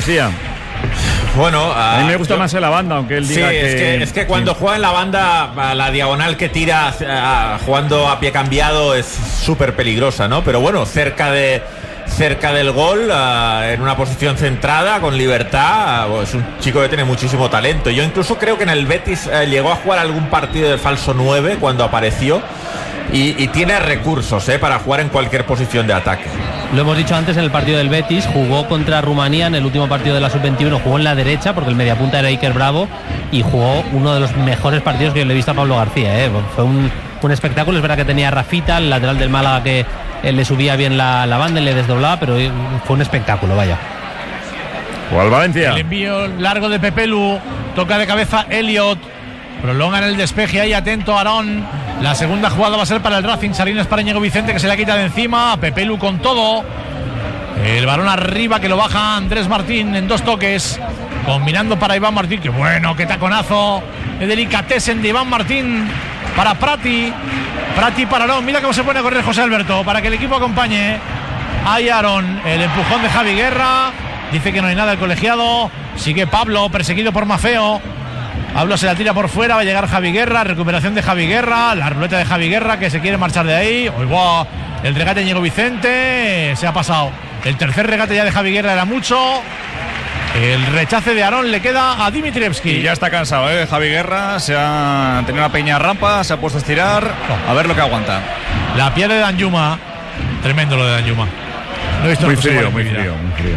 García. Bueno, a mí me gusta más en la banda, aunque él diga es que cuando juega en la banda, la diagonal que tira jugando a pie cambiado es súper peligrosa, ¿no? Pero bueno, cerca del gol, en una posición centrada, con libertad, es un chico que tiene muchísimo talento. Yo incluso creo que en el Betis llegó a jugar algún partido de falso 9 cuando apareció. Y tiene recursos para jugar en cualquier posición de ataque. Lo hemos dicho antes, en el partido del Betis jugó contra Rumanía en el último partido de la Sub-21, jugó en la derecha porque el mediapunta era Iker Bravo y jugó uno de los mejores partidos que yo le he visto a Pablo García. Fue un espectáculo. Es verdad que tenía a Rafita, el lateral del Málaga, que le subía bien la banda y le desdoblaba, pero fue un espectáculo, vaya. ¿Cuál Valencia? El envío largo de Pepelu, toca de cabeza Elliot, prolongan el despeje ahí, atento Aarón. La segunda jugada va a ser para el Racing. Salinas para Íñigo Vicente, que se la quita de encima. Pepelu con todo. El balón arriba que lo baja Andrés Martín en 2 toques. Combinando para Iván Martín. ¡Qué bueno! ¡Qué taconazo! ¡Qué delicatessen de Iván Martín! Para Prati. Prati para Aarón. Mira cómo se pone a correr José Alberto para que el equipo acompañe. Ahí Aarón. El empujón de Javi Guerra. Dice que no hay nada el colegiado. Sigue Pablo, perseguido por Mafeo. Pablo se la tira por fuera, va a llegar Javi Guerra, recuperación de Javi Guerra, la ruleta de Javi Guerra que se quiere marchar de ahí. El regate de Íñigo Vicente, se ha pasado. El tercer regate ya de Javi Guerra era mucho. El rechace de Aarón le queda a Dimitrievski. Y ya está cansado, Javi Guerra, se ha tenido una pequeña rampa, se ha puesto a estirar, a ver lo que aguanta. La pierde Danjuma, tremendo lo de Danjuma. No he visto muy frío, muy frío.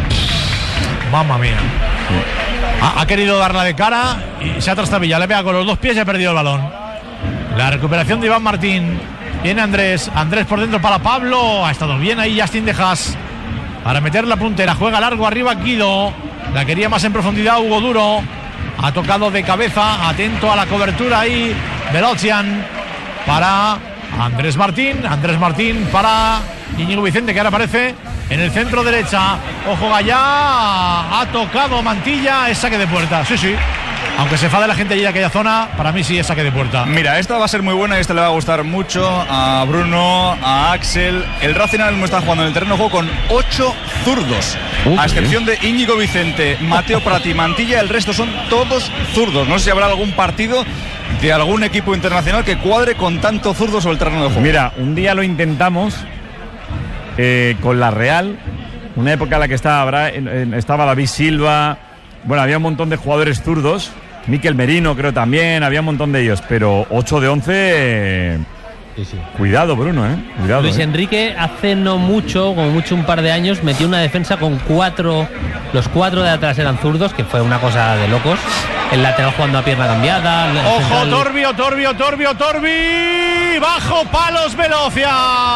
Mamma mía. Sí. Ha querido darla de cara y se ha trastabillado. Le pega con los 2 pies y ha perdido el balón. La recuperación de Iván Martín. Viene Andrés por dentro para Pablo. Ha estado bien ahí Justin de Haas para meter la puntera. Juega largo arriba Guido. La quería más en profundidad Hugo Duro. Ha tocado de cabeza. Atento a la cobertura ahí Velocian para Andrés Martín para Íñigo Vicente, que ahora aparece en el centro derecha. Ojo Gallá, ha tocado Mantilla, es saque de puerta. Sí. Aunque se enfade la gente allí de aquella zona, para mí sí es saque de puerta. Mira, esta va a ser muy buena y esta le va a gustar mucho a Bruno, a Axel. El Racing ahora mismo está jugando en el terreno de juego con 8 zurdos. A excepción de Íñigo Vicente, Mateo Prati, Mantilla, el resto son todos zurdos. No sé si habrá algún partido de algún equipo internacional que cuadre con tanto zurdo sobre el terreno de juego. Mira, un día lo intentamos con la Real, una época en la que estaba David Silva, bueno, había un montón de jugadores zurdos, Miquel Merino creo también, había un montón de ellos, pero 8 de 11... Sí. Cuidado, Bruno, cuidado. Luis Enrique hace no mucho, como mucho un par de años, metió una defensa con 4, los 4 de atrás eran zurdos, que fue una cosa de locos. El lateral jugando a pierna cambiada. Ojo, Torbi, bajo palos Velocian.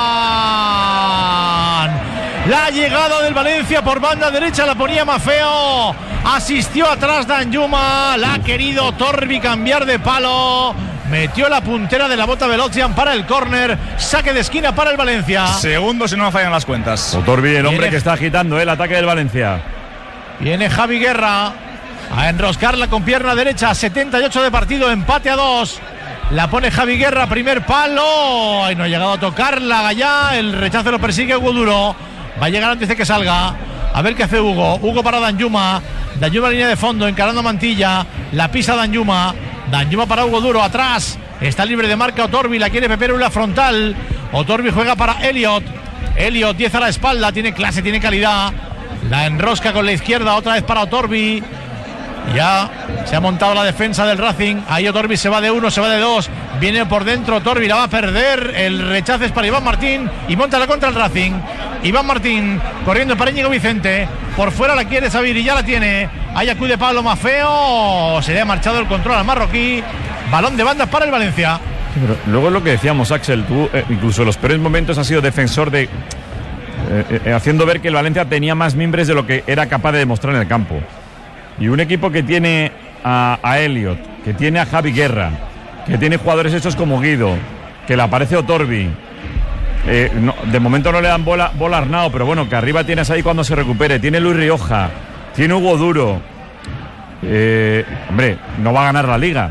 La llegada del Valencia por banda derecha la ponía Mafeo. Asistió atrás Danjuma, la ha querido Torbi cambiar de palo. Metió la puntera de la bota Velocian para el córner. Saque de esquina para el Valencia. Segundo si no me fallan las cuentas. Torbi, el hombre que está agitando el ataque del Valencia. Viene Javi Guerra a enroscarla con pierna derecha. 78 de partido, empate a 2. La pone Javi Guerra, primer palo. Ay, no ha llegado a tocarla Gallá. El rechazo lo persigue Hugo Duro. Va a llegar antes de que salga. A ver qué hace Hugo. Hugo para Danjuma. Danjuma línea de fondo, encarando a Mantilla. La pisa Danjuma. Danjuma para Hugo Duro, atrás. Está libre de marca Otorbi, la quiere Pepero en la frontal. Otorbi juega para Elliot. Elliot 10 a la espalda, tiene clase, tiene calidad. La enrosca con la izquierda, otra vez para Otorbi. Ya se ha montado la defensa del Racing. Ahí Otorbi se va de 1, se va de 2. Viene por dentro Otorbi, la va a perder. El rechazo es para Iván Martín y monta la contra el Racing. Iván Martín corriendo para Íñigo Vicente. Por fuera la quiere Sabir y ya la tiene. Ahí acude Pablo Mafeo. Se le ha marchado el control al marroquí. Balón de bandas para el Valencia. Pero luego es lo que decíamos, Axel. Tú incluso en los peores momentos has sido defensor de... haciendo ver que el Valencia tenía más mimbres de lo que era capaz de demostrar en el campo. Y un equipo que tiene a Elliot, que tiene a Javi Guerra, que tiene jugadores hechos como Guido, que le aparece Otorbi. De momento no le dan bola a Arnau, pero bueno, que arriba tienes ahí cuando se recupere. Tiene Luis Rioja, tiene Hugo Duro. Hombre, no va a ganar la liga.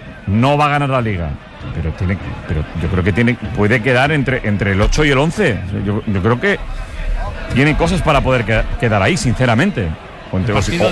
Pero yo creo que puede quedar entre el 8 y el 11. Yo creo que tiene cosas para poder quedar ahí, sinceramente.